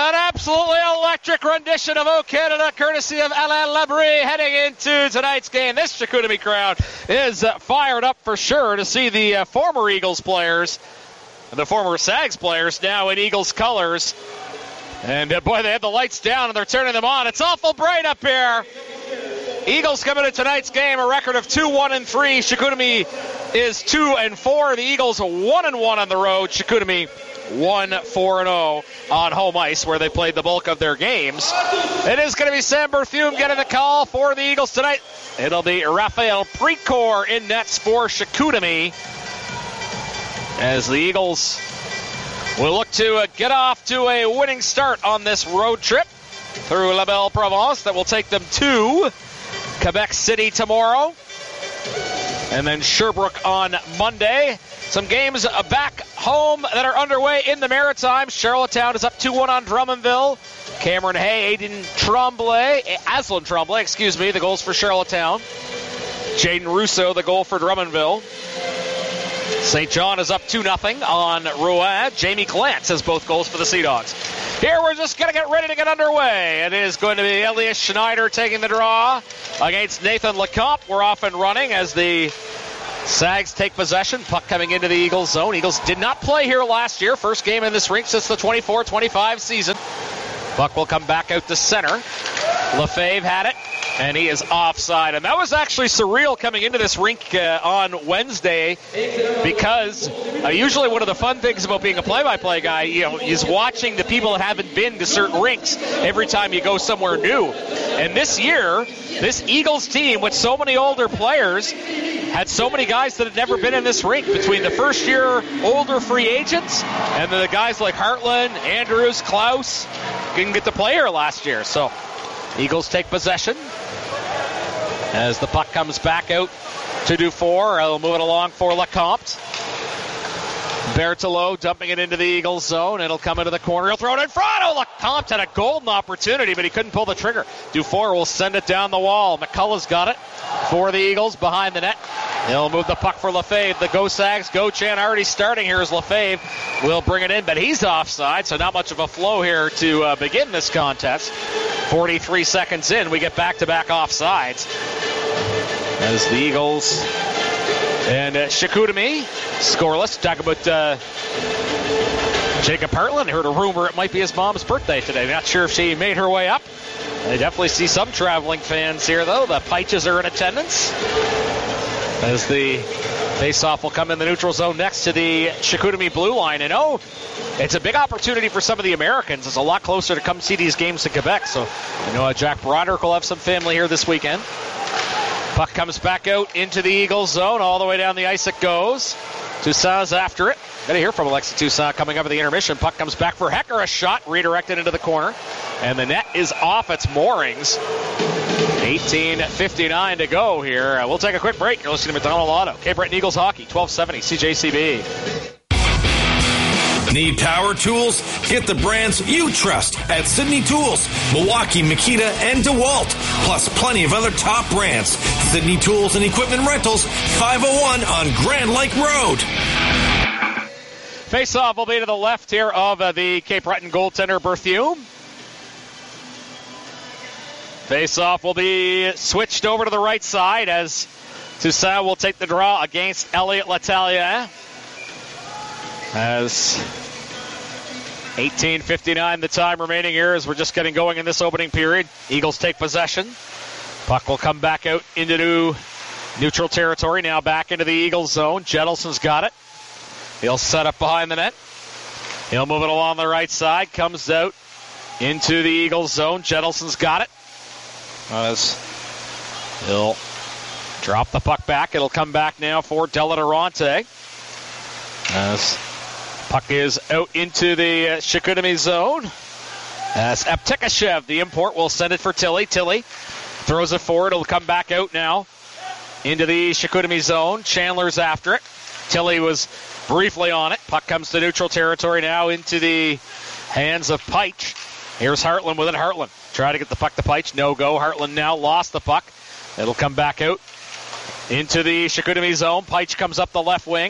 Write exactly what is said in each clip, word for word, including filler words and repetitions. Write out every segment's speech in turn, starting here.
An absolutely electric rendition of O Canada, courtesy of Alain Labrie, heading into tonight's game. This Chicoutimi crowd is uh, fired up for sure to see the uh, former Eagles players and the former Sags players now in Eagles colors. And uh, boy, they had the lights down and they're turning them on. It's awful bright up here. Eagles coming to tonight's game, a record of two one and three. Chicoutimi is two and four. The Eagles one and one on the road. Chicoutimi one four and oh on home ice, where they played the bulk of their games. It is going to be Sam Berthume getting the call for the Eagles tonight. It'll be Raphael Precourt in nets for Chicoutimi, as the Eagles will look to uh, get off to a winning start on this road trip through La Belle Provence that will take them to Quebec City tomorrow, and then Sherbrooke on Monday. Some games back home that are underway in the Maritimes. Charlottetown is up two one on Drummondville. Cameron Hay, Aiden Tremblay, Aslan Tremblay, excuse me, the goals for Charlottetown. Jaden Russo, the goal for Drummondville. Saint John is up two nothing on Rouen. Jamie Glantz has both goals for the Sea Dogs. Here we're just going to get ready to get underway. It is going to be Elias Schneider taking the draw against Nathan Lecomte. We're off and running as the Sags take possession. Puck coming into the Eagles zone. Eagles did not play here last year. First game in this rink since the twenty-four twenty-five season. Puck will come back out to center. Lefebvre had it, and he is offside. And that was actually surreal coming into this rink uh, on Wednesday, because uh, usually one of the fun things about being a play-by-play guy, you know, is watching the people that haven't been to certain rinks every time you go somewhere new. And this year, this Eagles team with so many older players had so many guys that had never been in this rink, between the first-year older free agents and then the guys like Hartland, Andrews, Klaus, didn't get to play here last year. So Eagles take possession as the puck comes back out to Dufour. They'll move it along for Lecomte. Berthelot dumping it into the Eagles zone. It'll come into the corner. He'll throw it in front. Oh, Lecomte had a golden opportunity, but he couldn't pull the trigger. Dufour will send it down the wall. McCullough's got it for the Eagles behind the net. He'll move the puck for Lefebvre. The Go Sags, Go Chan already starting here as Lefebvre will bring it in, but he's offside, so not much of a flow here to uh, begin this contest. forty-three seconds in, we get back-to-back offsides as the Eagles and uh, Chicoutimi scoreless. Talk about uh, Jacob Hartland. Heard a rumor it might be his mom's birthday today. Not sure if she made her way up. I definitely see some traveling fans here, though. The Peaches are in attendance as the faceoff will come in the neutral zone next to the Chicoutimi blue line. And oh, it's a big opportunity for some of the Americans. It's a lot closer to come see these games in Quebec. So I know uh, Jack Broderick will have some family here this weekend. Puck comes back out into the Eagles zone. All the way down the ice it goes. Toussaint's after it. Got to hear from Alexis Toussaint coming up at the intermission. Puck comes back for Hecker. A shot redirected into the corner. And the net is off its moorings. eighteen fifty-nine to go here. Uh, we'll take a quick break. You're listening to McDonald Auto. Cape Breton Eagles Hockey, twelve seventy C J C B. Need power tools? Get the brands you trust at Sydney Tools, Milwaukee, Makita, and DeWalt. Plus plenty of other top brands. Sydney Tools and Equipment Rentals, five oh one on Grand Lake Road. Face-off will be to the left here of uh, the Cape Breton goaltender Berthume. Face-off will be switched over to the right side as Toussaint will take the draw against Elliot Letellier. As eighteen fifty-nine the time remaining here as we're just getting going in this opening period. Eagles take possession. Puck will come back out into new neutral territory. Now back into the Eagles zone. Jettleson's got it. He'll set up behind the net. He'll move it along the right side. Comes out into the Eagles zone. Jettleson's got it. As he'll drop the puck back. It'll come back now for Deladorante. As puck is out into the uh, Chicoutimi zone. As Aptikashev, the import, will send it for Tilly. Tilly throws it forward. It'll come back out now into the Chicoutimi zone. Chandler's after it. Tilly was briefly on it. Puck comes to neutral territory now into the hands of Peich. Here's Hartland with it. Hartland try to get the puck to Peich. No go. Hartland now lost the puck. It'll come back out into the Chicoutimi zone. Peich comes up the left wing.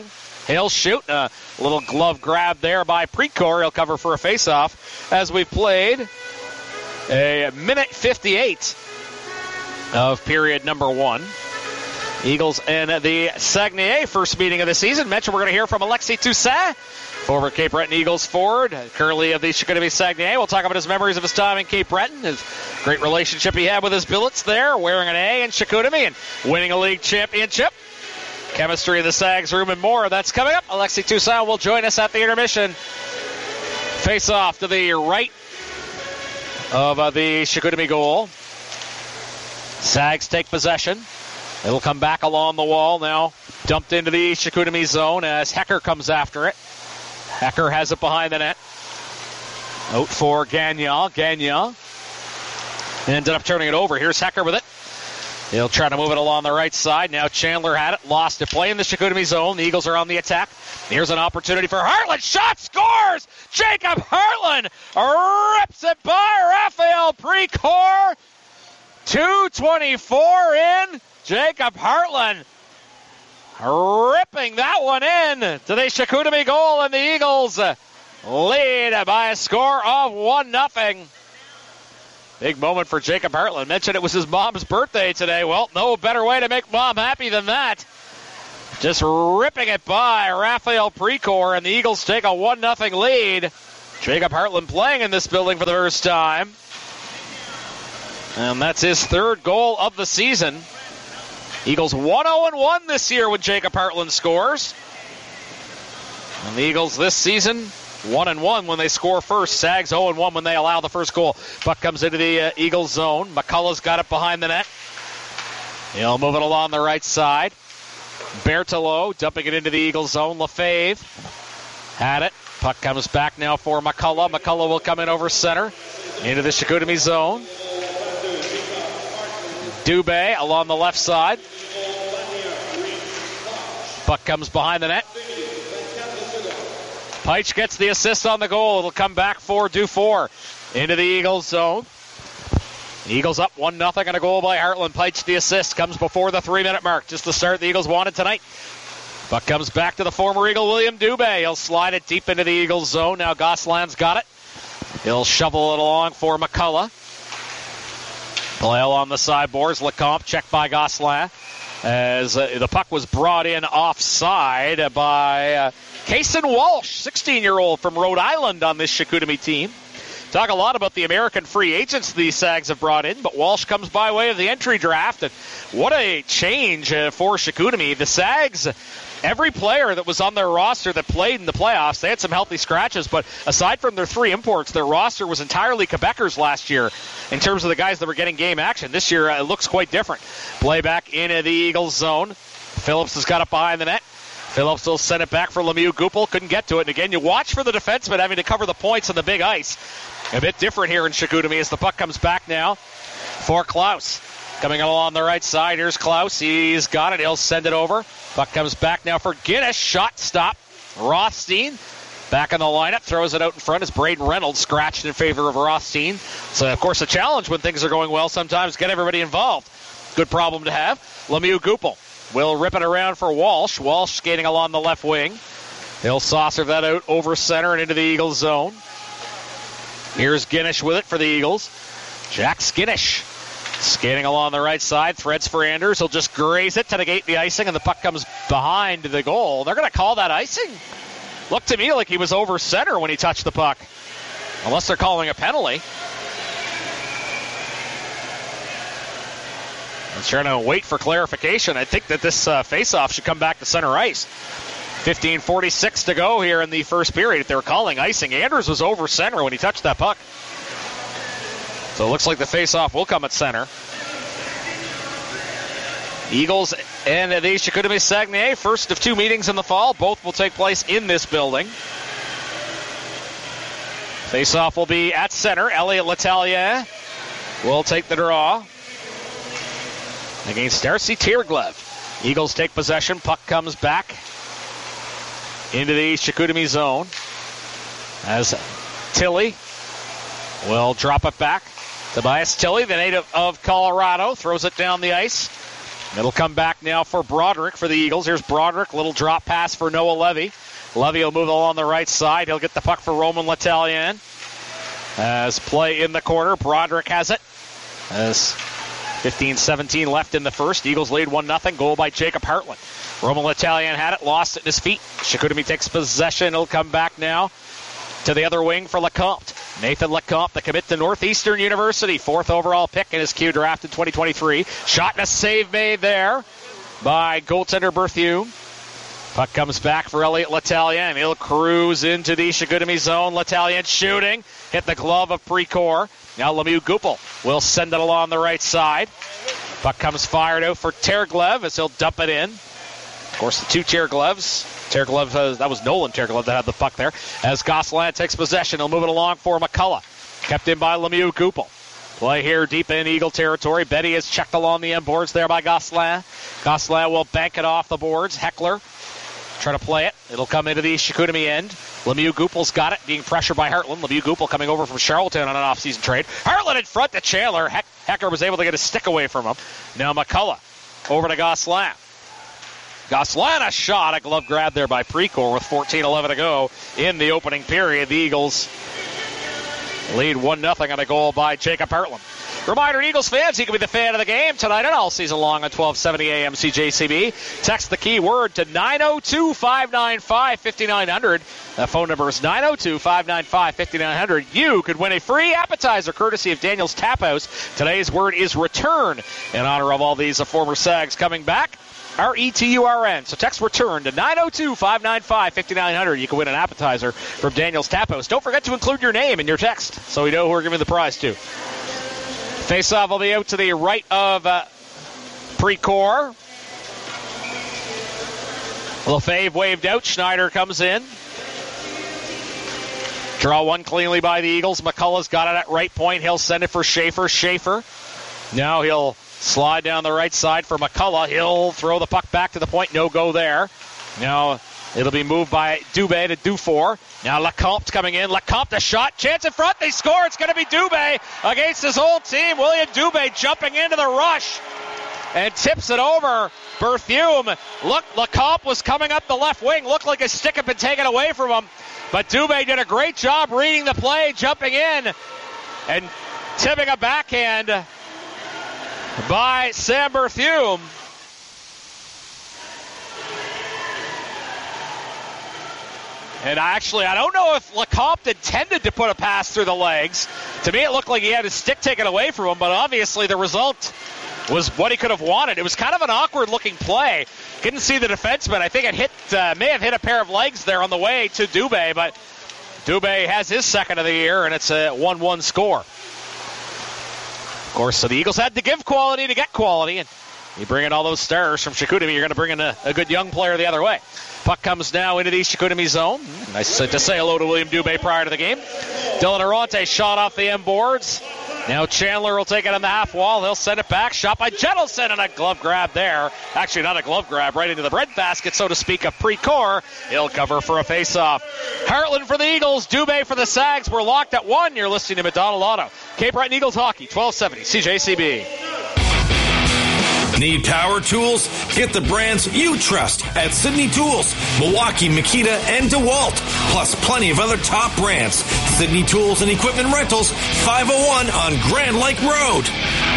He'll shoot. A little glove grab there by Precor. He'll cover for a face-off as we've played a minute fifty-eight of period number one. Eagles and the Saguenay, first meeting of the season. Mention we're going to hear from Alexis Toussaint, former Cape Breton Eagles forward, currently of the Chicoutimi Saguenay. We'll talk about his memories of his time in Cape Breton, his great relationship he had with his billets there, wearing an A in Chicoutimi and winning a league championship. Chemistry in the Sags room and more. That's coming up. Alexis Toussaint will join us at the intermission. Face off to the right of uh, the Chicoutimi goal. Sags take possession. It'll come back along the wall now. Dumped into the Chicoutimi zone as Hecker comes after it. Hecker has it behind the net. Out for Gagnon. Gagnon ended up turning it over. Here's Hecker with it. He'll try to move it along the right side. Now Chandler had it. Lost it. Play in the Chicoutimi zone. The Eagles are on the attack. Here's an opportunity for Hartland. Shot, scores! Jacob Hartland rips it by Raphael Precor. two twenty-four in. Jacob Hartland ripping that one in to the Chicoutimi goal, and the Eagles lead by a score of one nothing. Big moment for Jacob Hartland. Mentioned it was his mom's birthday today. Well, no better way to make mom happy than that. Just ripping it by Raphael Precor, and the Eagles take a one nothing lead. Jacob Hartland playing in this building for the first time. And that's his third goal of the season. Eagles one oh one this year when Jacob Hartland scores. And the Eagles this season one and one when they score first. Sags oh and one when they allow the first goal. Puck comes into the uh, Eagles zone. McCullough's got it behind the net. He'll move it along the right side. Berthelot dumping it into the Eagles zone. Lefebvre had it. Puck comes back now for McCullough. McCullough will come in over center into the Chicoutimi zone. Dubé along the left side. Puck comes behind the net. Peich gets the assist on the goal. It'll come back for Dufour into the Eagles zone. Eagles up one nothing on a goal by Hartland. Peich the assist comes before the three-minute mark. Just the start the Eagles wanted tonight. Puck comes back to the former Eagle, William Dubé. He'll slide it deep into the Eagles zone. Now Gosselin's got it. He'll shovel it along for McCullough. Play on the sideboards. Lecomte checked by Gosselin as uh, the puck was brought in offside by uh, Kaysen Walsh, sixteen-year-old from Rhode Island on this Chicoutimi team. Talk a lot about the American free agents the Sags have brought in, but Walsh comes by way of the entry draft. And what a change uh, for Chicoutimi. The Sags, every player that was on their roster that played in the playoffs, they had some healthy scratches, but aside from their three imports, their roster was entirely Quebecers last year in terms of the guys that were getting game action. This year, uh, it looks quite different. Play back into the Eagles zone. Phillips has got it behind the net. Phillips will send it back for Lemieux Goupil. Couldn't get to it. And again, you watch for the defenseman having to cover the points on the big ice. A bit different here in Chicoutimi as the puck comes back now for Klaus. Coming along the right side, here's Klaus. He's got it. He'll send it over. Puck comes back now for Guinness. Shot stop. Rothstein back in the lineup. Throws it out in front as Braden Reynolds scratched in favor of Rothstein. So, of course, a challenge when things are going well sometimes. Get everybody involved. Good problem to have. Lemieux Goupil will rip it around for Walsh. Walsh skating along the left wing. He'll saucer that out over center and into the Eagles zone. Here's Guinness with it for the Eagles. Jack Skinnish skating along the right side. Threads for Anders. He'll just graze it to negate the icing, and the puck comes behind the goal. They're going to call that icing. Looked to me like he was over center when he touched the puck. Unless they're calling a penalty. I'm trying to wait for clarification. I think that this uh, faceoff should come back to center ice. fifteen forty-six to go here in the first period. If they were calling icing, Anders was over center when he touched that puck. So it looks like the faceoff will come at center. Eagles and the Chicoutimi Saguenay, first of two meetings in the fall. Both will take place in this building. Faceoff will be at center. Elliot Letellier will take the draw against Darcy Tierglev. Eagles take possession. Puck comes back into the Chicoutimi zone as Tilley will drop it back. Tobias Tilley, the native of Colorado, throws it down the ice. It'll come back now for Broderick for the Eagles. Here's Broderick. Little drop pass for Noah Levy. Levy will move along the right side. He'll get the puck for Roman Letellian. As play in the corner, Broderick has it. As fifteen seventeen left in the first. Eagles lead one nothing. Goal by Jacob Hartland. Roman Letellian had it, lost it in his feet. Chicoutimi takes possession. It'll come back now to the other wing for Lecomte. Nathan Lecomte, the commit to Northeastern University. Fourth overall pick in his Q draft in twenty twenty-three. Shot and a save made there by goaltender Berthiaume. Puck comes back for Elliot Letellian. He'll cruise into the Chicoutimi zone. Letellian shooting. Hit the glove of Precourt. Now Lemieux Goupil will send it along the right side. Puck comes fired out for Terglev as he'll dump it in. Of course, the two Terglevs. Terglev, uh, that was Nolan Terglev that had the puck there. As Gosselin takes possession, he'll move it along for McCullough. Kept in by Lemieux Goupil. Play here deep in Eagle territory. Betty is checked along the end boards there by Gosselin. Gosselin will bank it off the boards. Heckler try to play it. It'll come into the Chicoutimi end. Lemieux Goupil's got it, being pressured by Hartland. Lemieux Goupil coming over from Charlottetown on an off-season trade. Hartland in front to Chandler. Heck- Heckler was able to get a stick away from him. Now McCullough over to Gosselin. Gosselin, a shot, a glove grab there by Precourt with fourteen eleven to go in the opening period. The Eagles lead one nothing on a goal by Jacob Hartland. Reminder, Eagles fans, you can be the fan of the game tonight and all season long on twelve seventy A M C J C B. Text the keyword to nine oh two, five nine five, five nine zero zero. That phone number is nine oh two, five nine five, five nine zero zero. You could win a free appetizer courtesy of Daniel's Tap House. Today's word is return in honor of all these former Sags coming back. R E T U R N. So text return to nine oh two, five nine five, five nine zero zero. You can win an appetizer from Daniel's Tap House. Don't forget to include your name in your text so we know who we're giving the prize to. Face-off will be out to the right of uh, Precourt. Lefebvre waved out. Schneider comes in. Draw one cleanly by the Eagles. McCullough's got it at right point. He'll send it for Schaefer. Schaefer. Now he'll slide down the right side for McCullough. He'll throw the puck back to the point. No go there. Now it'll be moved by Dubé to Dufour. Now Lecomte coming in. Lecomte, a shot. Chance in front. They score. It's going to be Dubé against his old team. William Dubé jumping into the rush and tips it over. Berthiaume. Look, Lecomte was coming up the left wing. Looked like his stick had been taken away from him. But Dubé did a great job reading the play, jumping in and tipping a backhand by Sam Berthiaume. And actually, I don't know if Lecomte intended to put a pass through the legs. To me, it looked like he had his stick taken away from him, but obviously the result was what he could have wanted. It was kind of an awkward-looking play. Couldn't see the defenseman. I think it hit, uh, may have hit a pair of legs there on the way to Dubé, but Dubé has his second of the year, and it's a one one score. Of course, so the Eagles had to give quality to get quality, and you bring in all those stars from Chicoutimi, you're going to bring in a, a good young player the other way. Puck comes now into the Chicoutimi zone. Nice to say hello to William Dubé prior to the game. Dylan Arante shot off the end boards. Now Chandler will take it on the half wall. He'll send it back. Shot by Jettelson and a glove grab there. Actually, not a glove grab, right into the breadbasket, so to speak, of Precourt. He'll cover for a face-off. Hartland for the Eagles. Dubé for the Sags. We're locked at one. You're listening to McDonald Auto. Cape Breton Eagles Hockey, twelve seventy C J C B. Need power tools? Get the brands you trust at Sydney Tools, Milwaukee, Makita, and DeWalt. Plus plenty of other top brands. Sydney Tools and Equipment Rentals, five oh one on Grand Lake Road.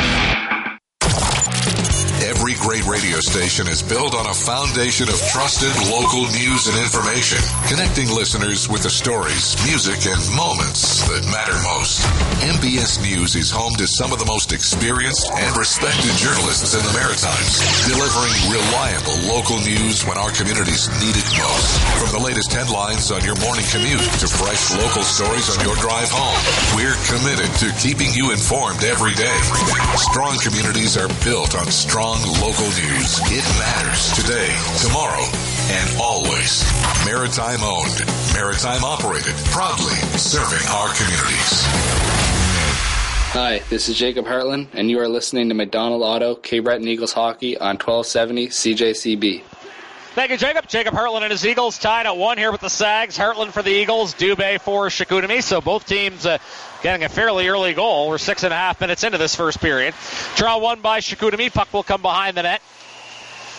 Every great radio station is built on a foundation of trusted local news and information, connecting listeners with the stories, music, and moments that matter most. M B S News is home to some of the most experienced and respected journalists in the Maritimes, delivering reliable local news when our communities need it most. From the latest headlines on your morning commute to fresh local stories on your drive home, we're committed to keeping you informed every day. Strong communities are built on strong local news. It matters today, tomorrow, and always. Maritime owned, maritime operated, proudly serving our communities. Hi, this is Jacob Hartland, and you are listening to McDonald Auto, Cape Breton Eagles Hockey on twelve seventy C J C B. Thank you, Jacob. Jacob Hartland and his Eagles tied at one here with the Sags. Hartland for the Eagles, Dubé for Chicoutimi. So both teams uh, getting a fairly early goal. We're six and a half minutes into this first period. Draw one by Chicoutimi. Puck will come behind the net.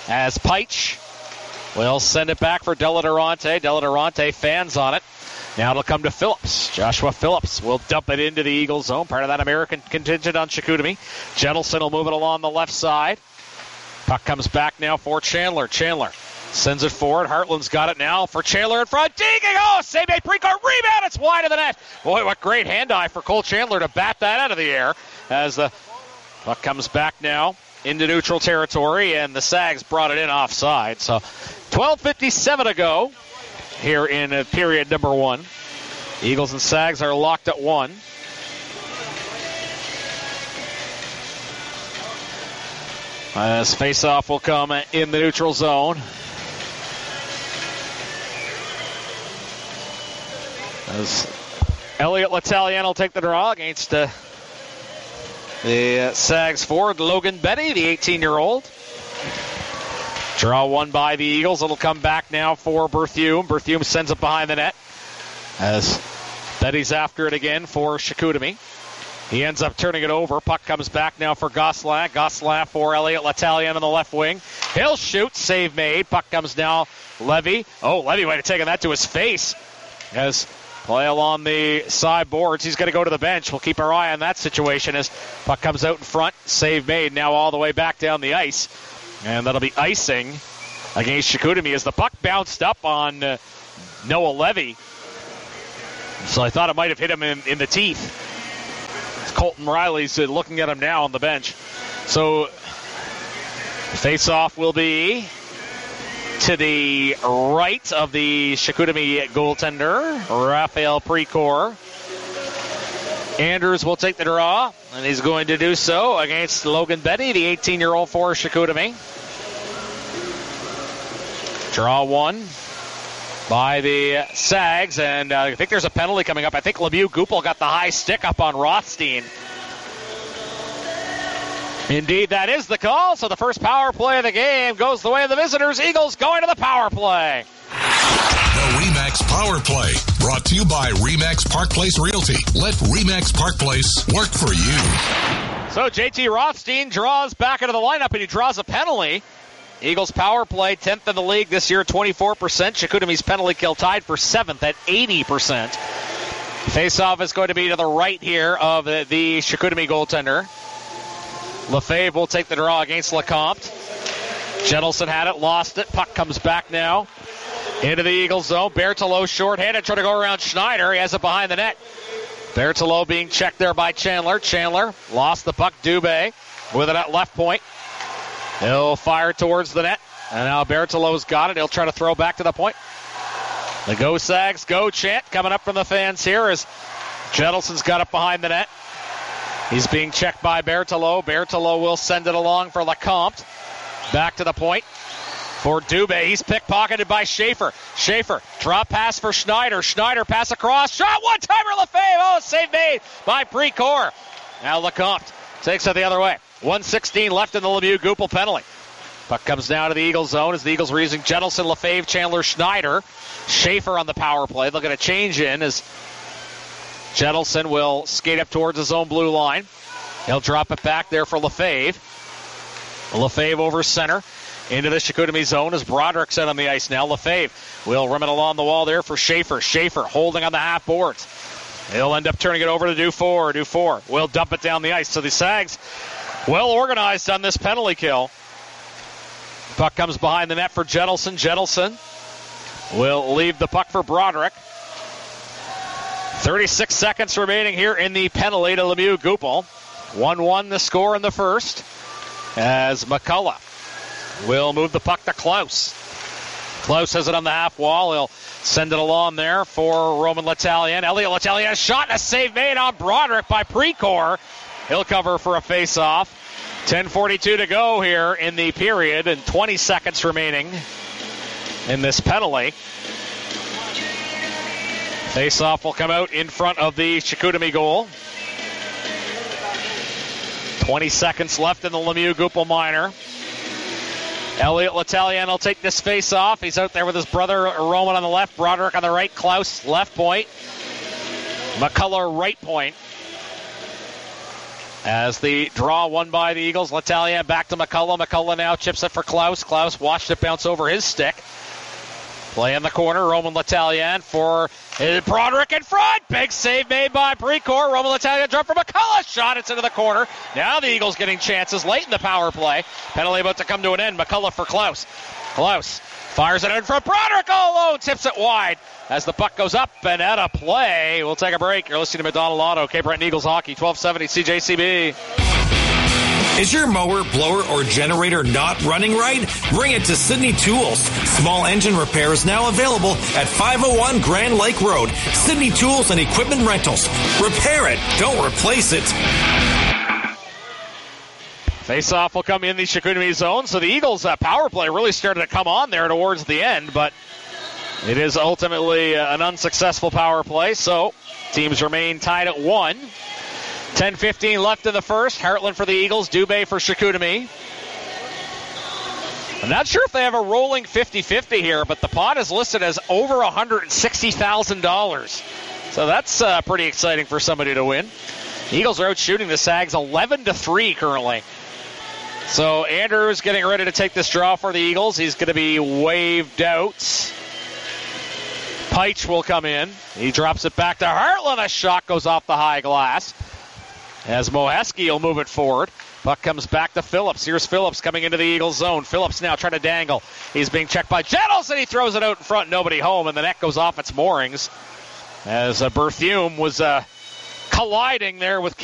as Peich will send it back for Deladurante. Deladurante fans on it. Now it'll come to Phillips. Joshua Phillips will dump it into the Eagle zone, part of that American contingent on Chicoutimi. Jettleson will move it along the left side. Puck comes back now for Chandler. Chandler sends it forward. Heartland's got it now for Chandler in front. Digging! Oh, save made. Precourt rebound. It's wide of the net. Boy, what great hand-eye for Cole Chandler to bat that out of the air as the puck comes back now into neutral territory, and the Sags brought it in offside. So twelve fifty-seven to go here in uh, period number one. Eagles and Sags are locked at one. As face-off will come in the neutral zone. As Elliot L'Italien will take the draw against uh, the uh, Sags forward, Logan Betty, the eighteen-year-old. Draw one by the Eagles. It'll come back now for Berthume. Berthume sends it behind the net as Betty's after it again for Chicoutimi. He ends up turning it over. Puck comes back now for Gosselin. Gosselin for Elliot L'Italien on the left wing. He'll shoot. Save made. Puck comes now Levy. Oh, Levy might have taken that to his face as play along the side boards. He's going to go to the bench. We'll keep our eye on that situation as puck comes out in front. Save made now all the way back down the ice. And that'll be icing against Chicoutimi as the puck bounced up on uh, Noah Levy. So I thought it might have hit him in, in the teeth. Colton Riley's uh, looking at him now on the bench. So face-off will be to the right of the Chicoutimi goaltender, Raphael Precourt. Andrews will take the draw, and he's going to do so against Logan Betty, the eighteen-year-old for Chicoutimi. Draw one by the Sags, and uh, I think there's a penalty coming up. I think Lemieux Goupil got the high stick up on Rothstein. Indeed, that is the call, so the first power play of the game goes the way of the visitors. Eagles going to the power play. The RE/MAX Power Play, brought to you by RE/MAX Park Place Realty. Let RE/MAX Park Place work for you. So J T Rothstein draws back into the lineup, and he draws a penalty. Eagles power play, tenth in the league this year, twenty-four percent. Chicoutimi's penalty kill tied for seventh at eighty percent. Face-off is going to be to the right here of the, the Chicoutimi goaltender. Lefebvre will take the draw against Lecomte. Jettleson had it, lost it. Puck comes back now into the Eagles zone. Berthelot short-handed, trying to go around Schneider. He has it behind the net. Berthelot being checked there by Chandler. Chandler lost the puck. Dubé with it at left point. He'll fire towards the net. And now Berthelot's got it. He'll try to throw back to the point. The Go Sags Go chant coming up from the fans here as Jettleson's got it behind the net. He's being checked by Berthelot. Berthelot will send it along for Lecomte. Back to the point for Dubé. He's pickpocketed by Schaefer. Schaefer, drop pass for Schneider. Schneider pass across. Shot, one-timer, Lefebvre. Oh, save made by Precourt. Now Lecomte takes it the other way. one sixteen left in the Lemieux Goupil penalty. Puck comes down to the Eagles zone as the Eagles are using Jettelson, Lefebvre, Chandler, Schneider. Schaefer on the power play. They'll get a change in as Jettelson will skate up towards his own blue line. He'll drop it back there for Lefebvre. Lefebvre over center into the Chicoutimi zone as Broderick's out on the ice now. Lefebvre will rim it along the wall there for Schaefer. Schaefer holding on the half boards. He'll end up turning it over to Dufour. Dufour will dump it down the ice. So the Sags well organized on this penalty kill. Puck comes behind the net for Jettelson. Jettelson will leave the puck for Broderick. thirty-six seconds remaining here in the penalty to Lemieux Goupil. one one the score in the first as McCullough will move the puck to Klaus. Klaus has it on the half wall. He'll send it along there for Roman L'Italien. Elliot L'Italien shot and a save made on Broderick by Precourt. He'll cover for a face-off. ten forty-two to go here in the period and twenty seconds remaining in this penalty. Face-off will come out in front of the Chicoutimi goal. twenty seconds left in the Lemieux Goupil minor. Elliot L'Italien will take this face-off. He's out there with his brother Roman on the left, Broderick on the right, Klaus left point, McCullough right point. As the draw won by the Eagles, Letellier back to McCullough. McCullough now chips it for Klaus. Klaus watched it bounce over his stick. Play in the corner, Roman Letellier for Broderick in front. Big save made by Precourt. Roman Letellier jump for McCullough. Shot, it's into the corner. Now the Eagles getting chances late in the power play. Penalty about to come to an end. McCullough for Klaus. Klaus fires it in front. Broderick all alone. Tips it wide as the puck goes up and out of play. We'll take a break. You're listening to McDonald Auto, Cape Breton Eagles Hockey, twelve seventy C J C B. Is your mower, blower, or generator not running right? Bring it to Sydney Tools. Small engine repair is now available at five oh one Grand Lake Road. Sydney Tools and Equipment Rentals. Repair it, don't replace it. Face-off will come in the Chicoutimi zone, so the Eagles' uh, power play really started to come on there towards the end, but it is ultimately uh, an unsuccessful power play, so teams remain tied at one. ten fifteen left in the first. Heartland for the Eagles, Dubé for Chicoutimi. I'm not sure if they have a rolling fifty-fifty here, but the pot is listed as over one hundred sixty thousand dollars. So that's uh, pretty exciting for somebody to win. The Eagles are out shooting the Sags eleven to three currently. So Andrews getting ready to take this draw for the Eagles. He's going to be waved out. Peich will come in. He drops it back to Heartland. A shot goes off the high glass. As Moheski will move it forward. Puck comes back to Phillips. Here's Phillips coming into the Eagles zone. Phillips now trying to dangle. He's being checked by Jettles, and he throws it out in front. Nobody home, and the net goes off its moorings. As uh, Berthume was uh, colliding there with